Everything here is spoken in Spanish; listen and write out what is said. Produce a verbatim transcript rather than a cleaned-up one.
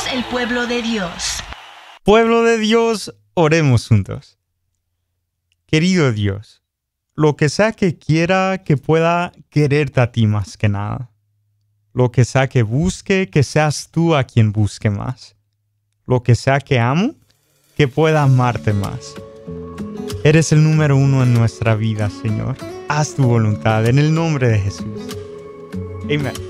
el pueblo de Dios. Pueblo de Dios, oremos juntos. Querido Dios, lo que sea que quiera que pueda quererte a ti más que nada. Lo que sea que busque, que seas tú a quien busque más. Lo que sea que amo, que pueda amarte más. Eres el número uno en nuestra vida, Señor. Haz tu voluntad en el nombre de Jesús. Amén.